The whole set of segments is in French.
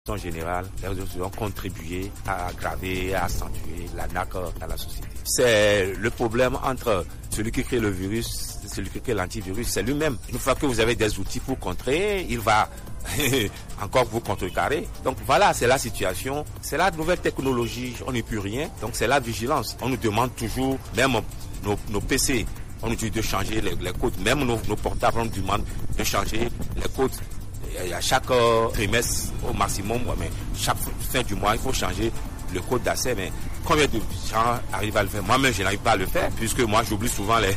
En général, les réseaux sociaux ont contribué à aggraver, à accentuer l'arnaque dans la société. C'est le problème entre celui qui crée le virus, celui qui crée l'antivirus, c'est lui-même. Une fois que vous avez des outils pour contrer, il va encore vous contrecarrer. Donc voilà, c'est la situation. C'est la nouvelle technologie, on n'est plus rien. Donc c'est la vigilance. On nous demande toujours, même nos PC, on nous dit de changer les codes. Même nos portables, on nous demande de changer les codes. Et à chaque trimestre au maximum, mais chaque fin du mois, il faut changer le code d'accès. Mais combien de gens arrivent à le faire? Moi-même, je n'arrive pas à le faire, puisque moi, j'oublie souvent les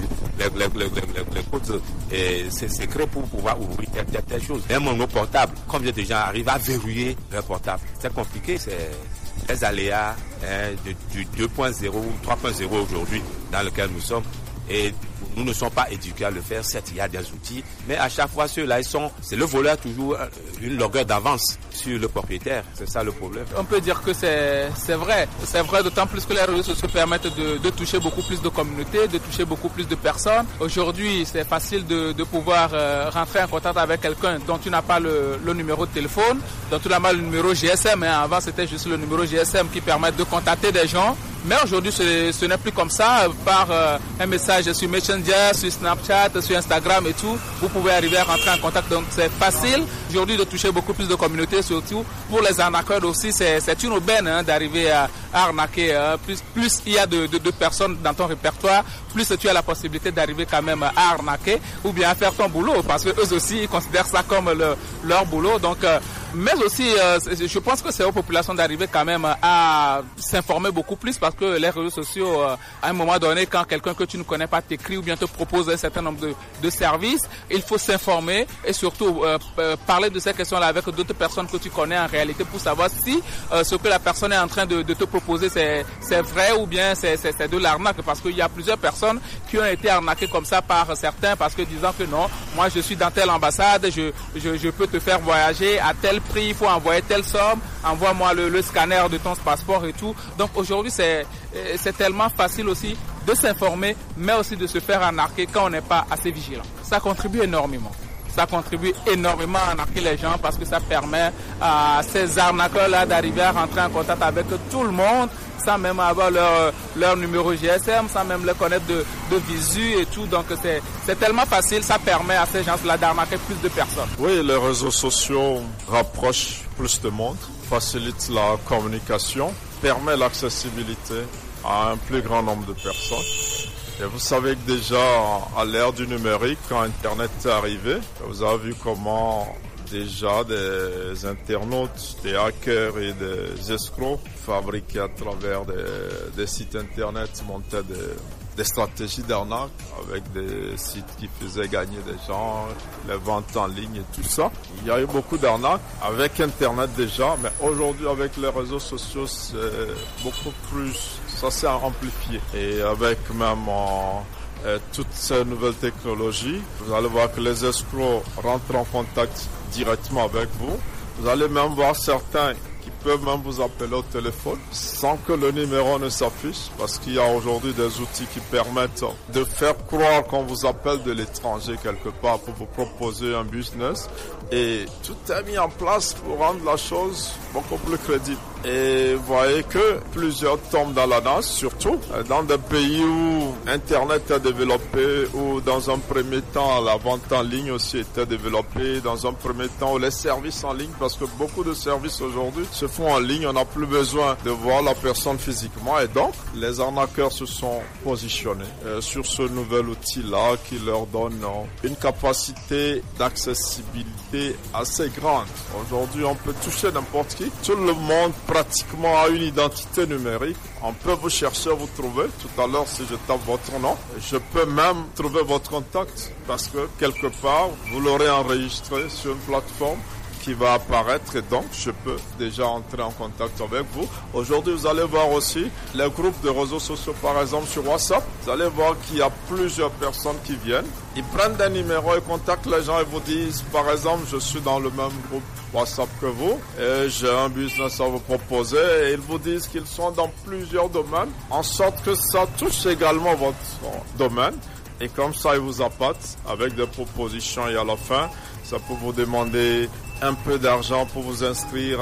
codes secrets pour pouvoir ouvrir telle chose. Même nos portables, combien de gens arrivent à verrouiller leur portable? C'est compliqué, c'est les aléas du 2.0 ou 3.0 aujourd'hui dans lequel nous sommes. Et nous ne sommes pas éduqués à le faire. Certes, il y a des outils, mais à chaque fois, ceux-là, c'est le voleur toujours une longueur d'avance sur le propriétaire. C'est ça le problème. On peut dire que c'est vrai. C'est vrai, d'autant plus que les réseaux sociaux permettent de toucher beaucoup plus de communautés, de toucher beaucoup plus de personnes. Aujourd'hui, c'est facile de pouvoir rentrer en contact avec quelqu'un dont tu n'as pas le numéro de téléphone, dont tu n'as pas le numéro GSM. Avant, c'était juste le numéro GSM qui permet de contacter des gens. Mais aujourd'hui, ce n'est plus comme ça. Par un message sur Messenger, sur Snapchat, sur Instagram et tout, vous pouvez arriver à rentrer en contact. Donc c'est facile aujourd'hui de toucher beaucoup plus de communautés, surtout pour les arnaqueurs aussi. C'est une aubaine d'arriver à arnaquer. Plus il y a de personnes dans ton répertoire, plus tu as la possibilité d'arriver quand même à arnaquer ou bien à faire ton boulot, parce que eux aussi ils considèrent ça comme leur boulot. Donc mais aussi, je pense que c'est aux populations d'arriver quand même à s'informer beaucoup plus, parce que les réseaux sociaux, à un moment donné, quand quelqu'un que tu ne connais pas t'écrit ou bien te propose un certain nombre de services, il faut s'informer et surtout parler de ces questions-là avec d'autres personnes que tu connais en réalité pour savoir si ce que la personne est en train de te proposer c'est vrai ou bien c'est de l'arnaque, parce qu'il y a plusieurs personnes qui ont été arnaquées comme ça par certains, parce que disant que non, moi je suis dans telle ambassade, je peux te faire voyager à tel prix, il faut envoyer telle somme, envoie-moi le scanner de ton passeport et tout. Donc aujourd'hui c'est tellement facile aussi de s'informer, mais aussi de se faire arnaquer quand on n'est pas assez vigilant. Ça contribue énormément. Ça contribue énormément à arnaquer les gens, parce que ça permet à ces arnaqueurs-là d'arriver à rentrer en contact avec tout le monde, sans même avoir leur numéro GSM, sans même le connaître de visu et tout. Donc c'est tellement facile, ça permet à ces gens-là d'arnaquer plus de personnes. Oui, les réseaux sociaux rapprochent plus de monde, facilitent la communication, permet l'accessibilité à un plus grand nombre de personnes. Et vous savez que déjà, à l'ère du numérique, quand Internet est arrivé, vous avez vu comment déjà des internautes, des hackers et des escrocs fabriqués à travers des sites Internet montaient des stratégies d'arnaque avec des sites qui faisaient gagner des gens, les ventes en ligne et tout ça. Il y a eu beaucoup d'arnaques avec Internet déjà, mais aujourd'hui avec les réseaux sociaux, c'est beaucoup plus, ça s'est amplifié. Et avec même toutes ces nouvelles technologies, vous allez voir que les escrocs rentrent en contact directement avec vous. Vous allez même voir certains qui peuvent même vous appeler au téléphone sans que le numéro ne s'affiche, parce qu'il y a aujourd'hui des outils qui permettent de faire croire qu'on vous appelle de l'étranger quelque part pour vous proposer un business, et tout est mis en place pour rendre la chose beaucoup plus crédible. Et vous voyez que plusieurs tombent dans la nasse, surtout dans des pays où Internet est développé, où dans un premier temps la vente en ligne aussi était développée, dans un premier temps où les services en ligne, parce que beaucoup de services aujourd'hui se font en ligne, on n'a plus besoin de voir la personne physiquement, et donc les arnaqueurs se sont positionnés sur ce nouvel outil-là qui leur donne une capacité d'accessibilité assez grande. Aujourd'hui, on peut toucher n'importe qui. Tout le monde pratiquement a une identité numérique. On peut vous chercher, vous trouver. Tout à l'heure, si je tape votre nom, je peux même trouver votre contact, parce que quelque part, vous l'aurez enregistré sur une plateforme qui va apparaître, et donc je peux déjà entrer en contact avec vous. Aujourd'hui, vous allez voir aussi les groupes de réseaux sociaux, par exemple sur WhatsApp. Vous allez voir qu'il y a plusieurs personnes qui viennent. Ils prennent des numéros et contactent les gens et vous disent, par exemple, je suis dans le même groupe WhatsApp que vous et j'ai un business à vous proposer, et ils vous disent qu'ils sont dans plusieurs domaines, en sorte que ça touche également votre domaine. Et comme ça, ils vous appâtent avec des propositions, et à la fin, ça peut vous demander un peu d'argent pour vous inscrire